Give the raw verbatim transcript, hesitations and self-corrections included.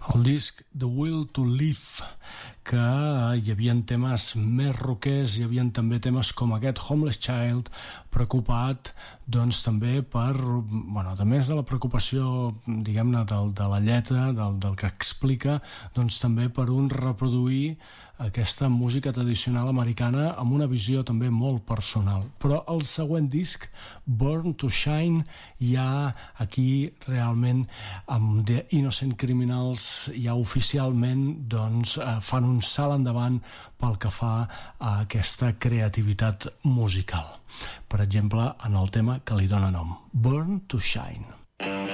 El disc The Will to Live, que hi havia temes més rockers, hi havia també temes com aquest Homeless Child, preocupat doncs també per, bueno, a més de la preocupació, diguem-ne, del, de la lletra, del, del que explica, doncs també per un reproduir aquesta música tradicional americana amb una visió també molt personal. Però el següent disc, Born to Shine, ja aquí realment amb The Innocent Criminals ja oficialment doncs eh, fan un salt endavant pel que fa a aquesta creativitat musical. Per exemple, en el tema que li dóna nom, Born to Shine.